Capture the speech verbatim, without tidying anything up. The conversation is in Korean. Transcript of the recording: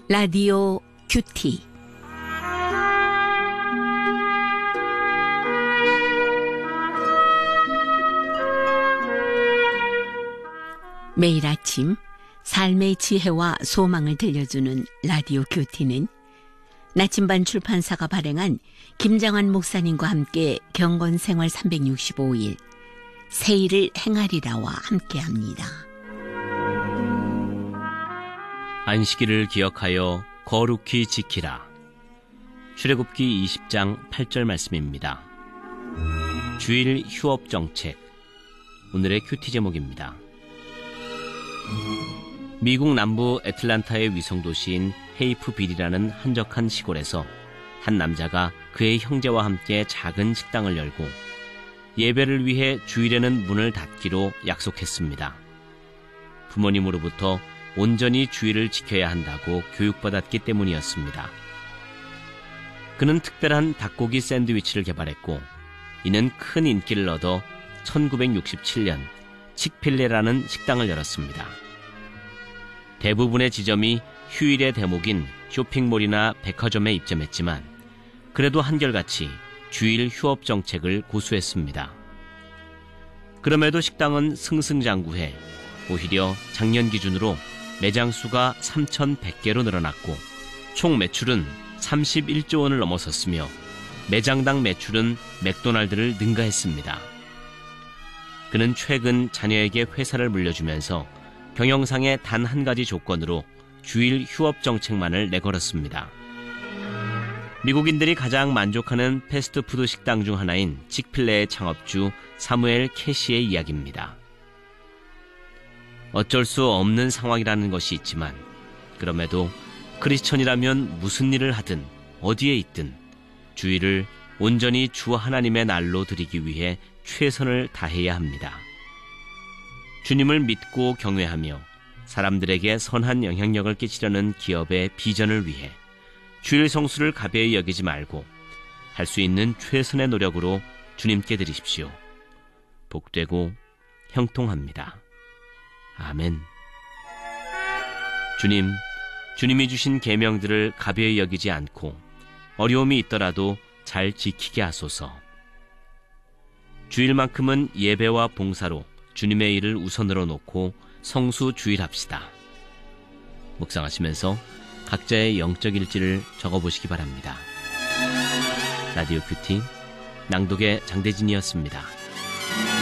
라디오 큐티. 매일 아침 삶의 지혜와 소망을 들려주는 라디오 큐티는 나침반 출판사가 발행한 김장환 목사님과 함께 경건생활 삼백육십오 일 새일을 행하리라와 함께합니다. 안식일을 기억하여 거룩히 지키라. 출애굽기 이십 장 팔 절 말씀입니다. 주일 휴업 정책. 오늘의 큐티 제목입니다. 미국 남부 애틀란타의 위성도시인 헤이프빌이라는 한적한 시골에서 한 남자가 그의 형제와 함께 작은 식당을 열고 예배를 위해 주일에는 문을 닫기로 약속했습니다. 부모님으로부터 온전히 주일을 지켜야 한다고 교육받았기 때문이었습니다. 그는 특별한 닭고기 샌드위치를 개발했고 이는 큰 인기를 얻어 천구백육십칠 년 칙필레라는 식당을 열었습니다. 대부분의 지점이 휴일의 대목인 쇼핑몰이나 백화점에 입점했지만 그래도 한결같이 주일 휴업 정책을 고수했습니다. 그럼에도 식당은 승승장구해 오히려 작년 기준으로 매장 수가 삼천백 개로 늘어났고 총 매출은 삼십일조 원을 넘어섰으며 매장당 매출은 맥도날드를 능가했습니다. 그는 최근 자녀에게 회사를 물려주면서 경영상의 단 한 가지 조건으로 주일 휴업 정책만을 내걸었습니다. 미국인들이 가장 만족하는 패스트푸드 식당 중 하나인 칙필레의 창업주 사무엘 캐시의 이야기입니다. 어쩔 수 없는 상황이라는 것이 있지만 그럼에도 크리스천이라면 무슨 일을 하든 어디에 있든 주일을 온전히 주 하나님의 날로 드리기 위해 최선을 다해야 합니다. 주님을 믿고 경외하며 사람들에게 선한 영향력을 끼치려는 기업의 비전을 위해 주일 성수를 가벼이 여기지 말고 할 수 있는 최선의 노력으로 주님께 드리십시오. 복되고 형통합니다. 아멘. 주님, 주님이 주신 계명들을 가벼이 여기지 않고 어려움이 있더라도 잘 지키게 하소서. 주일만큼은 예배와 봉사로 주님의 일을 우선으로 놓고 성수 주일합시다. 묵상하시면서 각자의 영적 일지를 적어보시기 바랍니다. 라디오 큐티 낭독의 장대진이었습니다.